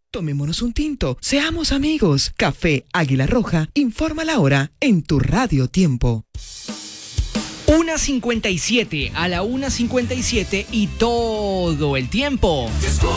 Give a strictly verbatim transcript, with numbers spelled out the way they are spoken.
Tomémonos un tinto, seamos amigos. Café Águila Roja informa la hora en tu Radio Tiempo. una cincuenta y siete, a la una cincuenta y siete y todo el tiempo.